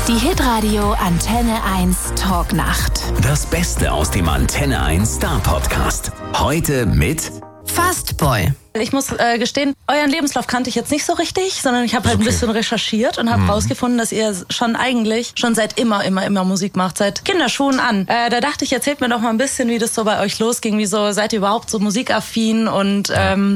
Die Hitradio Antenne 1 Talknacht. Das Beste aus dem Antenne 1 Star Podcast. Heute mit Fastboy. Ich muss gestehen, euren Lebenslauf kannte ich jetzt nicht so richtig, sondern ich habe halt ein bisschen recherchiert und habe rausgefunden, dass ihr schon seit immer Musik macht, seit Kinderschuhen an. Da dachte ich, erzählt mir doch mal ein bisschen, wie das so bei euch losging. Wieso seid ihr überhaupt so musikaffin? Und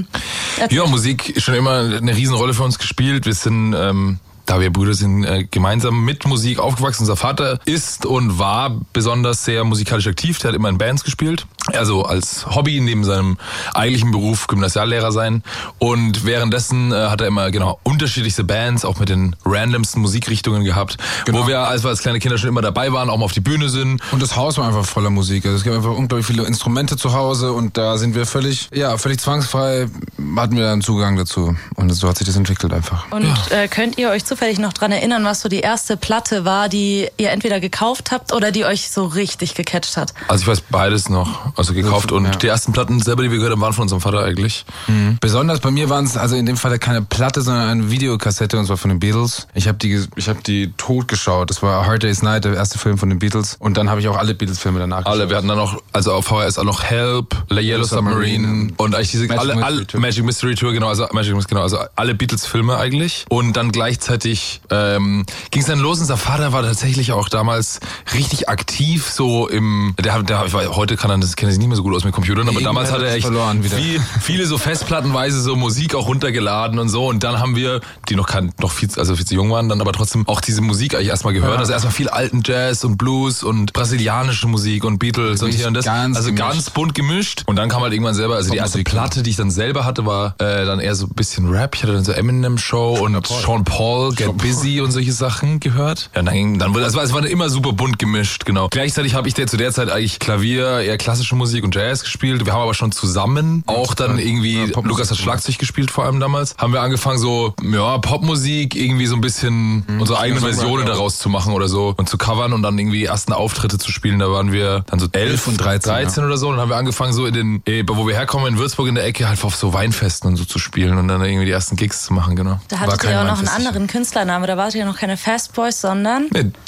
ja, Musik ist schon immer eine Riesenrolle für uns gespielt. Wir sind da wir Brüder sind, gemeinsam mit Musik aufgewachsen. Unser Vater ist und war besonders sehr musikalisch aktiv. Der hat immer in Bands gespielt. Also als Hobby neben seinem eigentlichen Beruf Gymnasiallehrer sein. Und währenddessen hat er immer unterschiedlichste Bands, auch mit den randomsten Musikrichtungen gehabt. Wo wir, als kleine Kinder schon immer dabei waren, auch mal auf die Bühne sind. Und das Haus war einfach voller Musik. Also es gibt einfach unglaublich viele Instrumente zu Hause und da sind wir völlig zwangsfrei, hatten wir einen Zugang dazu. Und so hat sich das entwickelt einfach. Und könnt ihr euch zufällig noch dran erinnern, was so die erste Platte war, die ihr entweder gekauft habt oder die euch so richtig gecatcht hat? Also ich weiß beides noch, also gekauft und die ersten Platten selber, die wir gehört haben, waren von unserem Vater eigentlich. Mhm. Besonders bei mir waren es, also in dem Fall keine Platte, sondern eine Videokassette und zwar von den Beatles. Ich habe die tot geschaut, das war A Hard Day's Night, der erste Film von den Beatles und dann habe ich auch alle Beatles-Filme danach geschaut. Wir hatten dann noch, also auf VHS auch noch Help, Yellow Submarine und eigentlich diese Magic Mystery Tour, also alle Beatles-Filme eigentlich und dann gleichzeitig ging es dann los. Unser Vater war tatsächlich auch damals richtig aktiv, so heute kenne ich sich nicht mehr so gut aus mit Computern, aber damals hat er echt viele so festplattenweise so Musik auch runtergeladen und so und dann haben wir, die noch viel zu jung waren, dann aber trotzdem auch diese Musik eigentlich erstmal gehört. Also erstmal viel alten Jazz und Blues und brasilianische Musik und Beatles und hier und das. Ganz bunt gemischt. Und dann kam halt irgendwann selber, also die erste Platte, die ich dann selber hatte, war dann eher so ein bisschen Rap. Ich hatte dann so Eminem Show und Sean Paul, Get Busy und solche Sachen gehört. Ja, es war immer super bunt gemischt, genau. Gleichzeitig habe ich zu der Zeit eigentlich Klavier, eher klassische Musik und Jazz gespielt. Wir haben aber schon zusammen auch dann irgendwie, Lukas hat Schlagzeug gespielt vor allem damals, haben wir angefangen so, Popmusik, irgendwie so ein bisschen unsere eigenen Versionen daraus zu machen oder so und zu covern und dann irgendwie die ersten Auftritte zu spielen. Da waren wir dann so 11 und 13 oder so und dann haben wir angefangen so wo wir herkommen in Würzburg in der Ecke halt auf so Weinfesten und so zu spielen und dann irgendwie die ersten Gigs zu machen, genau. Da hattet ihr auch noch einen anderen Künstlername, da wart ihr noch keine Fastboys, sondern...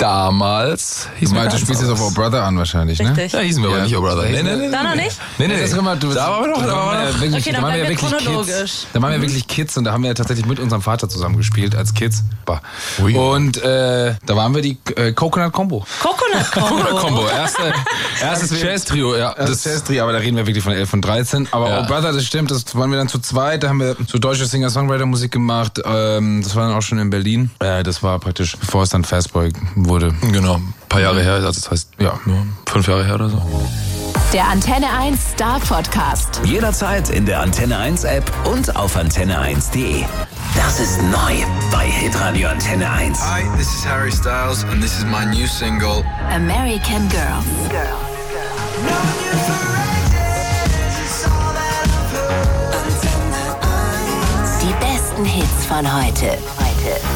Damals hießen wir... Du spielst jetzt auf Oh Brother an wahrscheinlich, ne? Richtig. Ja, hießen wir aber nicht Oh Brother. Nee. Da noch nicht? Nee. Da waren wir wirklich Kids. Da waren wir wirklich Kids und da haben wir tatsächlich mit unserem Vater zusammen gespielt als Kids. Und da waren wir die Coconut Combo. Coconut Combo. Erstes Jazz-Trio, ja. Das Jazz-Trio, aber da reden wir wirklich von 11 und 13. Aber Oh Brother, das stimmt, das waren wir dann zu zweit. Da haben wir so deutsche Singer-Songwriter-Musik gemacht. Das war dann auch schon in Berlin. Das war praktisch, bevor es dann Fastboy wurde. Genau, ein paar Jahre her, also das heißt, nur 5 Jahre her oder so. Der Antenne 1 Star Podcast. jederzeit in der Antenne 1 App und auf antenne1.de. Das ist neu bei Hitradio Antenne 1. Hi, this is Harry Styles and this is my new single American Girl. Die besten Hits von heute.